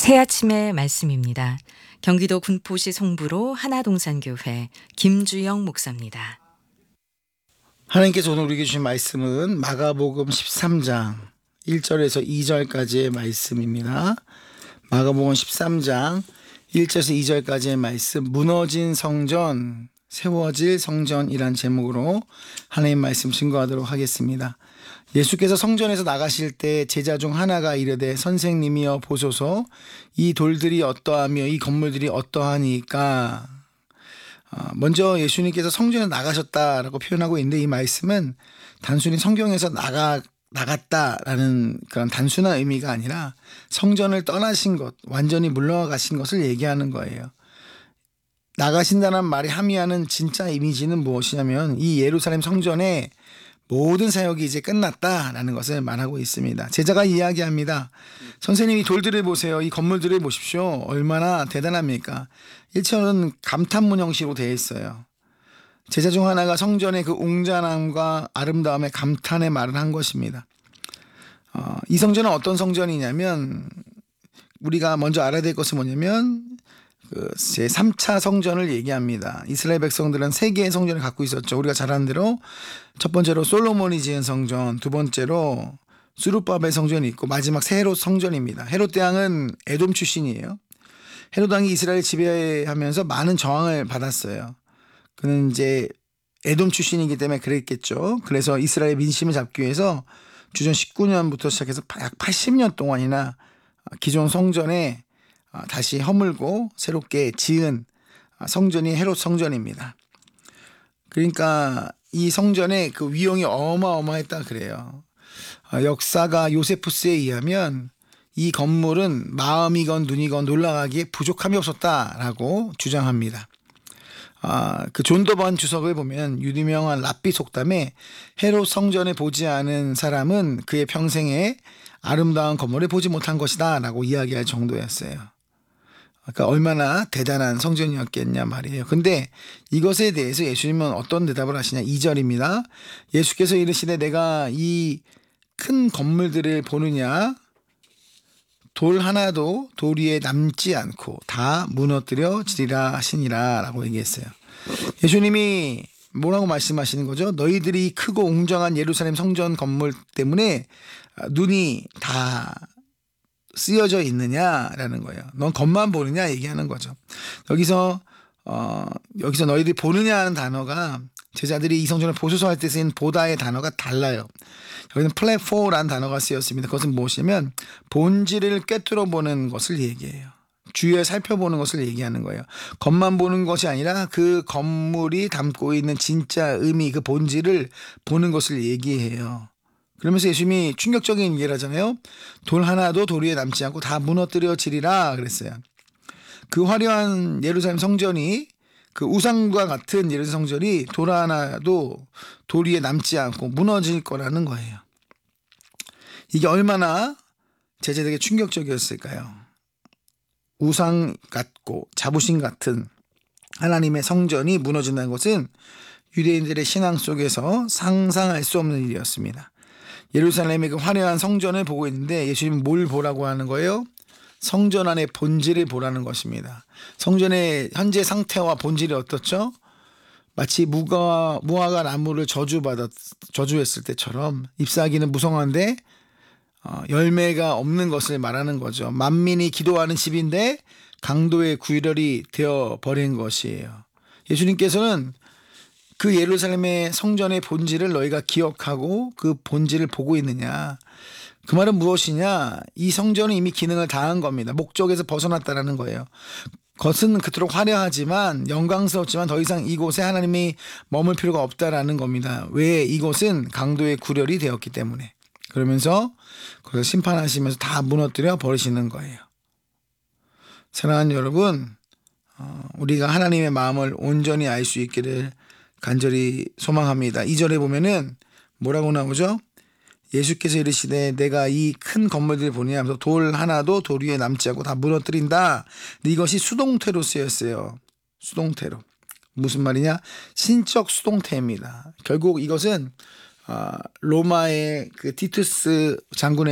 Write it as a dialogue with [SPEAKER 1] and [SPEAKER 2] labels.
[SPEAKER 1] 새아침의 말씀입니다. 경기도 군포시 송부로 하나동산교회 김주영 목사입니다.
[SPEAKER 2] 하나님께서 오늘 우리에게 주신 말씀은 마가복음 13장 1절에서 2절까지의 말씀입니다. 마가복음 13장 1절에서 2절까지의 말씀, 무너진 성전, 세워질 성전이란 제목으로 하나님 말씀 증거하도록 하겠습니다. 예수께서 성전에서 나가실 때 제자 중 하나가 이르되 선생님이여 보소서, 이 돌들이 어떠하며 이 건물들이 어떠하니까. 먼저 예수님께서 성전에 나가셨다라고 표현하고 있는데, 이 말씀은 단순히 성경에서 나갔다라는 그런 단순한 의미가 아니라 성전을 떠나신 것, 완전히 물러가신 것을 얘기하는 거예요. 나가신다는 말이 함의하는 진짜 이미지는 무엇이냐면, 이 예루살렘 성전의 모든 사역이 이제 끝났다라는 것을 말하고 있습니다. 제자가 이야기합니다. 선생님, 이 돌들을 보세요. 이 건물들을 보십시오. 얼마나 대단합니까? 1절은 감탄문 형식으로 되어 있어요. 제자 중 하나가 성전의 그 웅장함과 아름다움에 감탄의 말을 한 것입니다. 이 성전은 어떤 성전이냐면, 우리가 먼저 알아야 될 것은 뭐냐면 제 3차 성전을 얘기합니다. 이스라엘 백성들은 3개의 성전을 갖고 있었죠. 우리가 잘 아는 대로 첫 번째로 솔로몬이 지은 성전, 두 번째로 스룹바벨 성전이 있고, 마지막 헤롯 성전입니다. 헤롯 왕은 에돔 출신이에요. 헤롯 왕이 이스라엘 지배하면서 많은 저항을 받았어요. 그는 이제 에돔 출신이기 때문에 그랬겠죠. 그래서 이스라엘 민심을 잡기 위해서 주전 19년부터 시작해서 약 80년 동안이나 기존 성전에 다시 허물고 새롭게 지은 성전이 헤롯 성전입니다. 그러니까 이 성전의 그 위용이 어마어마했다 그래요. 역사가 요세푸스에 의하면 이 건물은 마음이건 눈이건 놀라가기에 부족함이 없었다라고 주장합니다. 그 존도반 주석을 보면 유명한 랍비 속담에 헤롯 성전을 보지 않은 사람은 그의 평생에 아름다운 건물을 보지 못한 것이다 라고 이야기할 정도였어요. 그러니까 얼마나 대단한 성전이었겠냐 말이에요. 근데 이것에 대해서 예수님은 어떤 대답을 하시냐. 2절입니다. 예수께서 이르시되 내가 이 큰 건물들을 보느냐, 돌 하나도 돌 위에 남지 않고 다 무너뜨려지리라 하시니라 라고 얘기했어요. 예수님이 뭐라고 말씀하시는 거죠? 너희들이 크고 웅장한 예루살렘 성전 건물 때문에 눈이 다 쓰여져 있느냐라는 거예요. 넌 겉만 보느냐 얘기하는 거죠. 여기서 너희들이 보느냐 하는 단어가, 제자들이 이 성전을 보소서 할 때 쓰인 보다의 단어가 달라요. 여기는 플랫포라는 단어가 쓰였습니다. 그것은 무엇이냐면 본질을 꿰뚫어 보는 것을 얘기해요. 주위에 살펴보는 것을 얘기하는 거예요. 겉만 보는 것이 아니라 그 건물이 담고 있는 진짜 의미, 그 본질을 보는 것을 얘기해요. 그러면서 예수님이 충격적인 얘기를 하잖아요. 돌 하나도 돌 위에 남지 않고 다 무너뜨려지리라 그랬어요. 그 화려한 예루살렘 성전이, 그 우상과 같은 예루살렘 성전이 돌 하나도 돌 위에 남지 않고 무너질 거라는 거예요. 이게 얼마나 제자들에게 충격적이었을까요? 우상 같고 자부심 같은 하나님의 성전이 무너진다는 것은 유대인들의 신앙 속에서 상상할 수 없는 일이었습니다. 예루살렘의 그 화려한 성전을 보고 있는데 예수님은 뭘 보라고 하는 거예요? 성전 안의 본질을 보라는 것입니다. 성전의 현재 상태와 본질이 어떻죠? 마치 무화과 나무를 저주했을 때처럼 잎사귀는 무성한데 열매가 없는 것을 말하는 거죠. 만민이 기도하는 집인데 강도의 구렬이 되어버린 것이에요. 예수님께서는 그 예루살렘의 성전의 본질을 너희가 기억하고 그 본질을 보고 있느냐. 그 말은 무엇이냐. 이 성전은 이미 기능을 다한 겁니다. 목적에서 벗어났다라는 거예요. 겉은 그토록 화려하지만 영광스럽지만 더 이상 이곳에 하나님이 머물 필요가 없다라는 겁니다. 왜? 이곳은 강도의 구렬이 되었기 때문에. 그러면서 그걸 심판하시면서 다 무너뜨려 버리시는 거예요. 사랑하는 여러분, 우리가 하나님의 마음을 온전히 알 수 있기를 간절히 소망합니다. 2절에 보면은 뭐라고 나오죠? 예수께서 이르시되 내가 이 큰 건물들을 보느냐 하면서 돌 하나도 돌 위에 남지 않고 다 무너뜨린다. 근데 이것이 수동태로 쓰였어요. 수동태로. 무슨 말이냐? 신적 수동태입니다. 결국 이것은 로마의 그 티투스 장군의